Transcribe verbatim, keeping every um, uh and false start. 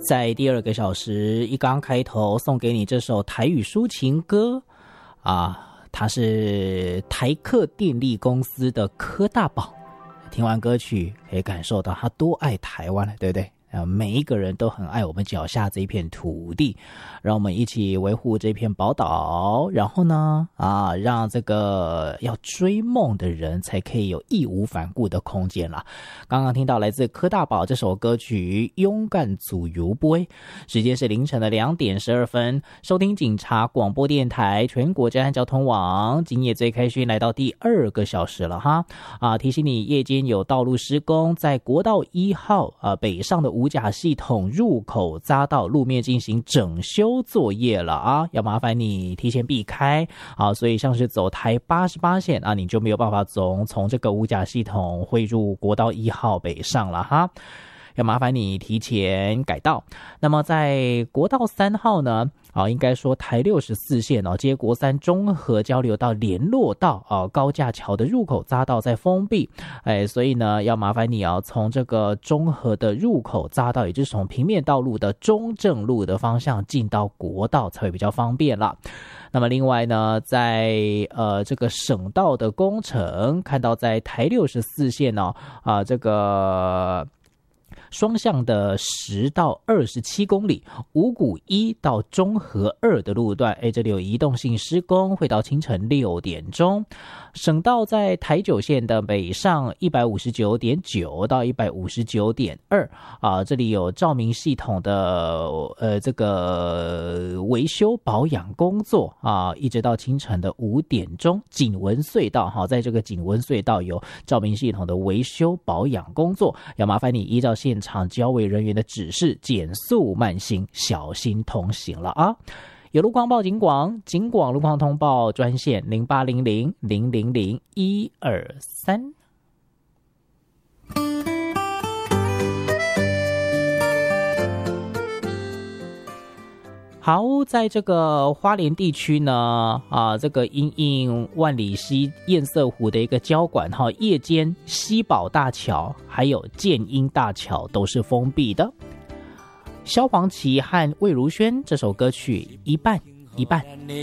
在第二个小时一刚开头送给你这首台语抒情歌啊，它是台客电力公司的柯大宝。听完歌曲可以感受到他多爱台湾了，对不对？每一个人都很爱我们脚下这一片土地，让我们一起维护这片宝岛，然后呢啊，让这个要追梦的人才可以有义无反顾的空间啦。刚刚听到来自柯大宝这首歌曲《勇敢自由飞》，时间是凌晨的两点十二分，收听警察广播电台全国治安交通网，今夜最开心来到第二个小时了哈啊！提醒你，夜间有道路施工，在国道一号啊北上的五甲系统入口匝道路面进行整修作业了啊，要麻烦你提前避开啊，所以像是走台八十八线啊，你就没有办法从从这个五甲系统汇入国道一号北上了哈。要麻烦你提前改道。那么在国道三号呢，啊，应该说台六十四线哦，接国三中和交流道联络道啊，高架桥的入口匝道在封闭，哎，所以呢，要麻烦你啊，从这个中和的入口匝道，也就是从平面道路的中正路的方向进到国道才会比较方便啦。那么另外呢，在呃这个省道的工程，看到在台六十四线哦，啊这个。双向的十到二十七公里，五股一到中和二的路段，哎，这里有移动性施工，会到清晨六点钟。省道在台九线的北上一百五十九点九到一百五十九点二啊，这里有照明系统的呃这个维修保养工作啊，一直到清晨的五点钟。锦文隧道哈，在这个锦文隧道有照明系统的维修保养工作，要麻烦你依照现场交委人员的指示，减速慢行，小心同行了啊。有路况报警广，警广路况通报专线零八零零零零零一二三。好，在这个花莲地区呢，啊，这个因应万里溪堰塞湖的一个交管哈，夜间西宝大桥还有建英大桥都是封闭的。萧煌奇和魏如萱这首歌曲一半一半。